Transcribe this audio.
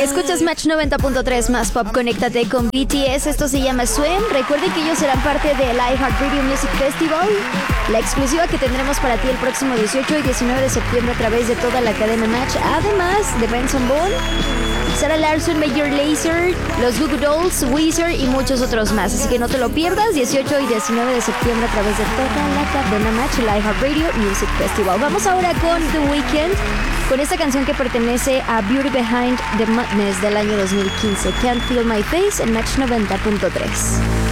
Escuchas Match 90.3 más pop, conéctate con BTS. Esto se llama Swim. Recuerden que ellos serán parte del iHeartRadio Music Festival, la exclusiva que tendremos para ti el próximo 18 y 19 de septiembre a través de toda la cadena Match. Además de Benson Boone, Sarah Larsson, Major Lazer, los Goo Goo Dolls, Weezer y muchos otros más. Así que no te lo pierdas, 18 y 19 de septiembre a través de toda la cadena Match, el iHeartRadio Music Festival. Vamos ahora con The Weeknd, con esta canción que pertenece a Beauty Behind the Madness del año 2015, Can't Feel My Face, en Match 90.3.